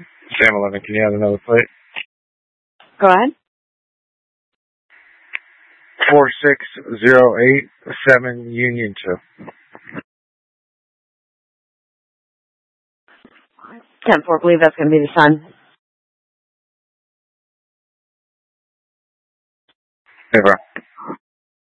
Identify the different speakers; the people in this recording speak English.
Speaker 1: Sam 11, can you have another plate?
Speaker 2: Go ahead.
Speaker 1: 46087 Union 2.
Speaker 2: 10-4, believe that's going to be the son.
Speaker 1: Hey, bro.